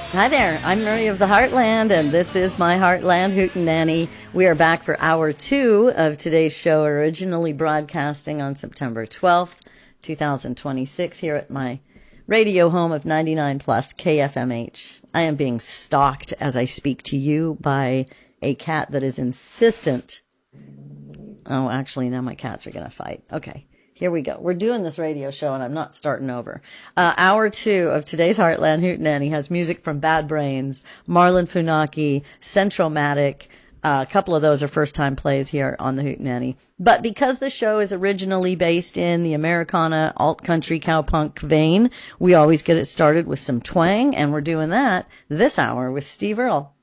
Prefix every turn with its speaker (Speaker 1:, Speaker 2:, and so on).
Speaker 1: Hi there, I'm Murray of the Heartland, and this is my Heartland Hootenanny. We are back for hour 2 of today's show, originally broadcasting on September 12th, 2026, here at my radio home of 99 plus KFMH. I am being stalked as I speak to you by a cat that is insistent. Oh, actually, now my cats are going to fight. Okay. Here we go. We're doing this radio show, and I'm not starting over. Hour 2 of today's Heartland Hootenanny has music from Bad Brains, Marlon Funaki, Centromatic. A couple of those are first-time plays here on the Hootenanny. But because the show is originally based in the Americana, alt-country, cowpunk vein, we always get it started with some twang, and we're doing that this hour with Steve Earle.